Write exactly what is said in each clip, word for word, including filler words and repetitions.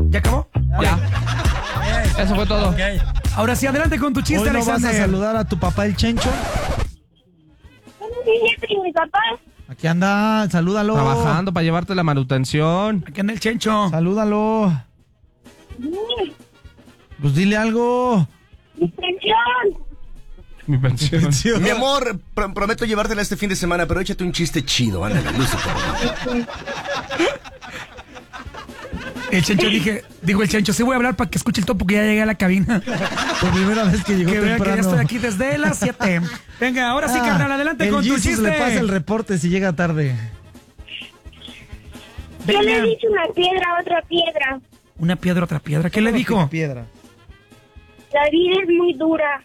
¿Ya acabó? Ya. Eso fue todo. Okay. Ahora sí, adelante con tu chiste, ¿Hoy no Alexander. vas a saludar a tu papá, el Chencho? ¿Y mi papá? Aquí anda, salúdalo. Trabajando para llevarte la manutención. Aquí anda el Chencho. Salúdalo. Pues dile algo. ¡Mi pensión! Mi pensión. Mi amor, pr- prometo llevártela este fin de semana, pero échate un chiste chido, ándale, lúcete. El Chencho, dije, digo el Chencho, sí voy a hablar para que escuche el topo que ya llegué a la cabina. Por primera vez que llegó Que vea que ya temprano. estoy aquí desde las siete. Venga, ahora sí, Ah, carnal, adelante el con tu Jesus chiste. le pasa el reporte si llega tarde. ¿Qué le Venga. dice una piedra a otra piedra? Una piedra, otra piedra. ¿Qué le dijo? Piedra. La vida es muy dura.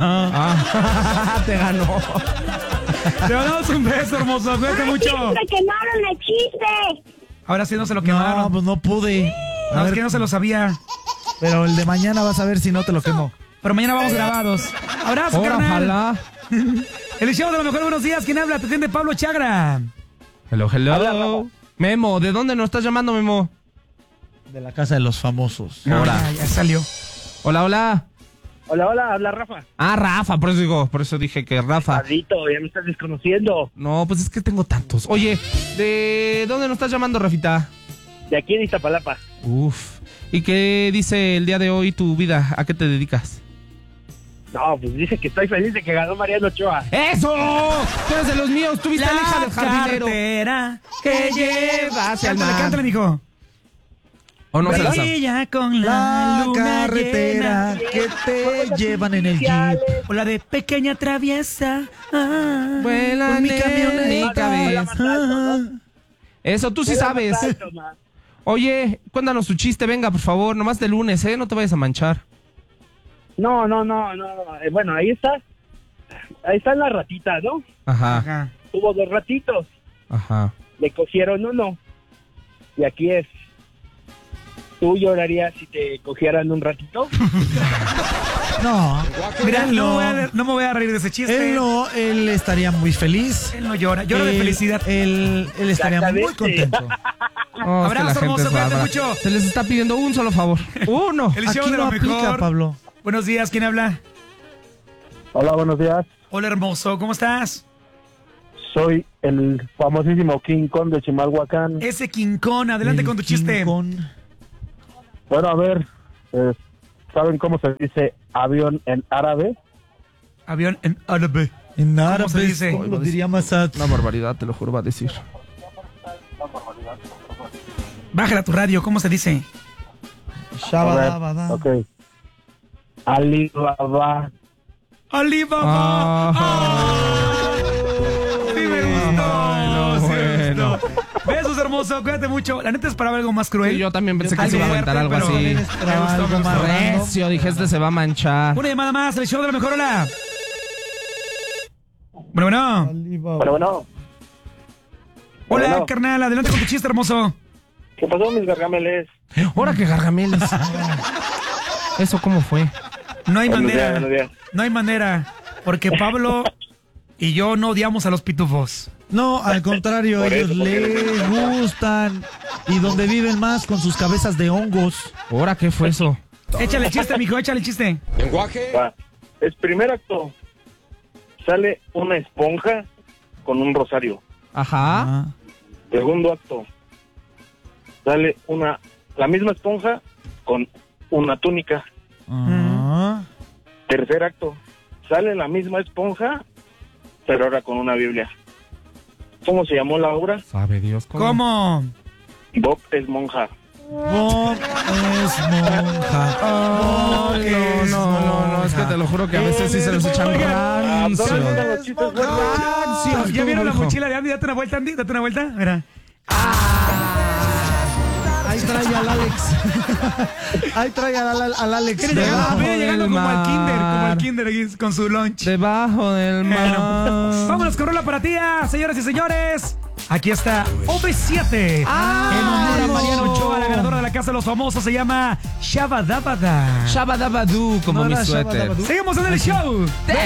Te ganó. Te mandamos un beso, hermoso. Cuídate mucho. Siempre quemaron el chiste. Ahora sí no se lo quemaron. No, pues no pude. A No, es ver, que no se lo sabía. pero el de mañana vas a ver si no te lo quemo. Pero mañana vamos grabados. Abrazo, Ahora, carnal. ojalá. El show de lo mejor, buenos días. ¿Quién habla? Te atiende Pablo Chagra. Hello, hello. Memo, ¿de dónde nos estás llamando, Memo? De la casa de los famosos. Ahora. Ya, ya salió. Hola, hola. Hola, hola, habla Rafa. Ah, Rafa, por eso digo, por eso dije que Rafa. Padrito, ya me estás desconociendo. No, pues es que tengo tantos. Oye, ¿de dónde nos estás llamando, Rafita? De aquí en Iztapalapa. Uf. ¿Y qué dice el día de hoy tu vida? ¿A qué te dedicas? No, pues dice que estoy feliz de que ganó Mariano Ochoa. ¡Eso! Tú eres de los míos, tú viste la hija del jardinero. carretera que lleva hacia el mar. mar. Cántale, mijo. ¿O no se la sabe? Brilla con la, La luna carretera llena. que te llevan en el jeep. O la de pequeña traviesa. Ah, Vuela con mi en camioneta. mi cabeza. Ah. Eso, tú sí sabes. Oye, cuéntanos tu chiste, venga, por favor, nomás de lunes, ¿eh? No te vayas a manchar. No, no, no, no. Eh, bueno, ahí está. Ahí están las ratitas, ¿no? Ajá, Ajá. Hubo dos ratitos. ajá. Le cogieron uno. Y aquí es. ¿Tú llorarías si te cogieran un ratito? No, Mira, él no, no, voy a- no me voy a reír de ese chiste. él no, él estaría muy feliz. Él no llora. Llora de Él- felicidad. Él, él estaría muy Exactamente. contento. Oh, es que Abrazo, la gente hermoso, es cuídate bárbara. mucho. Se les está pidiendo un solo favor. Uno. El Aquí show de no lo aplica, mejor. Pablo. Buenos días, ¿quién habla? Hola, buenos días. Hola, hermoso, ¿cómo estás? Soy el famosísimo King Kong de Chimalhuacán. Ese quincón, adelante El con tu chiste. King Kong. Bueno, a ver. eh, ¿Saben cómo se dice avión en árabe? Avión en árabe. En ¿Cómo árabe, se dice? ¿cómo lo diría Massad? Una barbaridad, te lo juro, va a decir. Bájala tu radio, ¿cómo se dice? Shabadabada. Ok. Alibaba. ¡Alibaba! Ajá. ¡Ah! ¡Sí me gustó! Ay, no, sí me bueno. gustó. Besos, hermoso, cuídate mucho. La neta esperaba algo más cruel. Sí, yo también pensé que Algo se iba a aventar fuerte, algo pero así. me gustó, me Algo gustó. más random. Recio, dije, este se va a manchar. Una llamada más, el show de la mejor hora. Bueno, bueno. Alibaba. Pero bueno, Hola, Bueno. carnal, adelante con tu chiste, hermoso. ¿qué pasó, mis gargameles? Ahora que gargameles. ¿Eso cómo fue? No hay Buenos días, manera. buenos días. No hay manera. Porque Pablo y yo no odiamos a los pitufos. No, al contrario, Por ellos eso, porque les les gustan. Y donde viven más con sus cabezas de hongos. ¿Ahora qué fue eso? Échale el chiste, mijo, échale el chiste. Va. Es primer acto. Sale una esponja con un rosario. Ajá. Ah. Segundo acto. Sale una la misma esponja con una túnica. Ah. Tercer acto. Sale la misma esponja, pero ahora con una Biblia. ¿Cómo se llamó la obra? Sabe Dios cómo. ¿Cómo? Bob es monja. Bob es monja. Ay, no, no, no, no, es que te lo juro que a veces sí se los echan rancio. Rancio. ¿Ya vieron la Hijo. mochila de Andy? Date una vuelta, Andy, date una vuelta. Mira. Ahí trae al Alex. Ahí trae al, al- al Alex. Viene llegando, Debajo viene llegando del como al kinder, como al mar. kinder aquí con su lunch. Debajo del Bueno, mar. vámonos con rola para tía, señoras y señores. Aquí está O V siete. ¡Ah! En honor a Mariano Ochoa, la ganadora de la Casa de los Famosos. Se llama Shabadabada. Shabadabadoo, como No mi era suéter. Shabadabadoo. Seguimos en el show.